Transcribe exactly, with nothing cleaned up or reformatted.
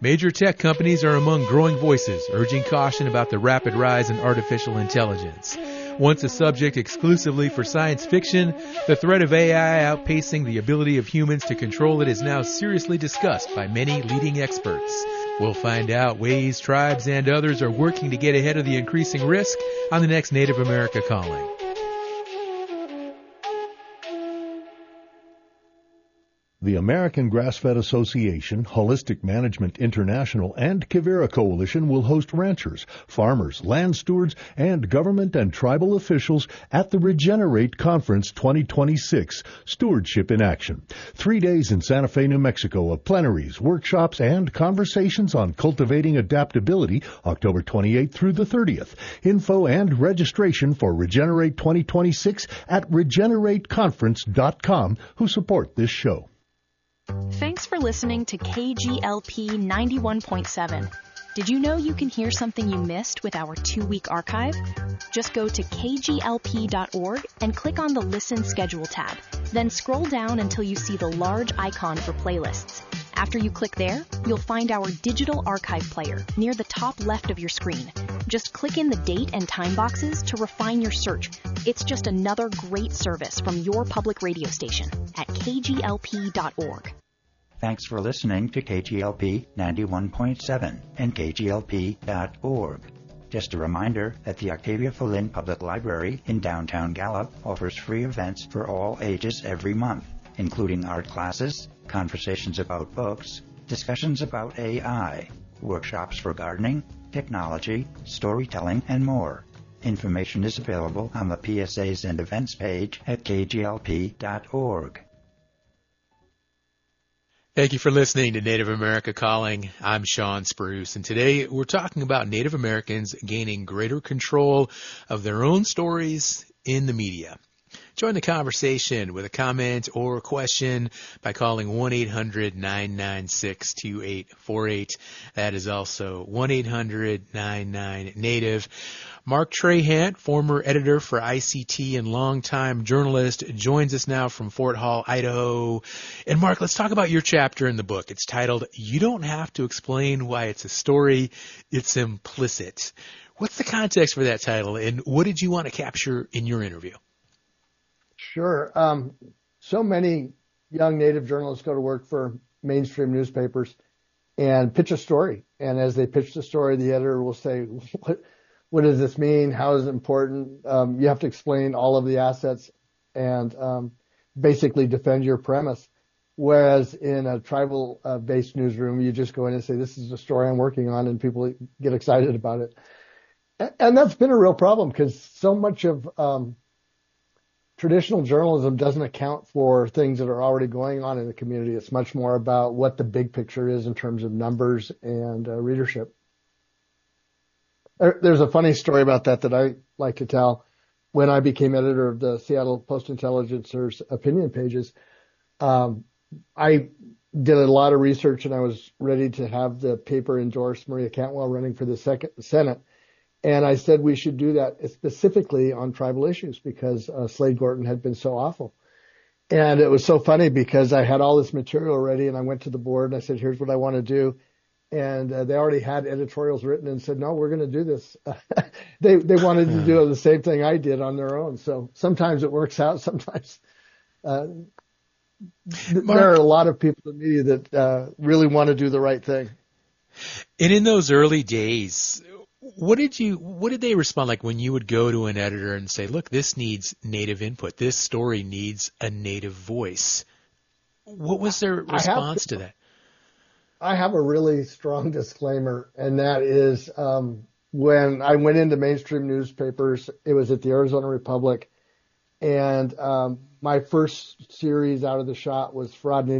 Major tech companies are among growing voices, urging caution about the rapid rise in artificial intelligence. Once a subject exclusively for science fiction, the threat of A I outpacing the ability of humans to control it is now seriously discussed by many leading experts. We'll find out ways tribes and others are working to get ahead of the increasing risk on the next Native America Calling. The American Grass-Fed Association, Holistic Management International, and Quivira Coalition will host ranchers, farmers, land stewards, and government and tribal officials at the Regenerate Conference twenty twenty-six, Stewardship in Action. Three days in Santa Fe, New Mexico of plenaries, workshops, and conversations on cultivating adaptability, October twenty-eighth through the thirtieth. Info and registration for Regenerate twenty twenty-six at regenerate conference dot com, who support this show. Thanks for listening to K G L P ninety-one point seven. Did you know you can hear something you missed with our two-week archive? Just go to k g l p dot org and click on the Listen Schedule tab. Then scroll down until you see the large icon for playlists. After you click there, you'll find our digital archive player near the top left of your screen. Just click in the date and time boxes to refine your search. It's just another great service from your public radio station at k g l p dot org. Thanks for listening to K G L P ninety-one point seven and k g l p dot org. Just a reminder that the Octavia Follin Public Library in downtown Gallup offers free events for all ages every month, including art classes, conversations about books, discussions about A I, workshops for gardening, technology, storytelling, and more. Information is available on the P S As and events page at k g l p dot org. Thank you for listening to Native America Calling. I'm Sean Spruce, and today we're talking about Native Americans gaining greater control of their own stories in the media. Join the conversation with a comment or a question by calling one eight hundred nine nine six two eight four eight. That is also one eight hundred nine nine Native. Mark Trahant, former editor for I C T and longtime journalist, joins us now from Fort Hall, Idaho. And Mark, let's talk about your chapter in the book. It's titled, "You Don't Have to Explain Why It's a Story, It's Implicit." What's the context for that title, and what did you want to capture in your interview? Sure. Um, so many young Native journalists go to work for mainstream newspapers and pitch a story. And as they pitch the story, the editor will say, what, what does this mean? How is it important? Um, you have to explain all of the assets and um, basically defend your premise. Whereas in a tribal-based uh, newsroom, you just go in and say, this is a story I'm working on, and people get excited about it. And, and that's been a real problem because so much of um, traditional journalism doesn't account for things that are already going on in the community. It's much more about what the big picture is in terms of numbers and uh, readership. There's a funny story about that that I like to tell. When I became editor of the Seattle Post-Intelligencer's opinion pages, um, I did a lot of research and I was ready to have the paper endorse Maria Cantwell running for the second Senate. And I said we should do that specifically on tribal issues because uh, Slade Gorton had been so awful. And it was so funny because I had all this material ready and I went to the board and I said, here's what I want to do. And uh, they already had editorials written and said, no, we're going to do this. they they wanted to do the same thing I did on their own. So sometimes it works out. Sometimes uh, th- there are a lot of people in the media that uh, really want to do the right thing. And in those early days, what did you, what did they respond like when you would go to an editor and say, look, this needs Native input. This story needs a Native voice. What was their response to, to that? I have a really strong disclaimer, and that is um, when I went into mainstream newspapers, it was at the Arizona Republic, and um, my first series out of the shot was Fraud and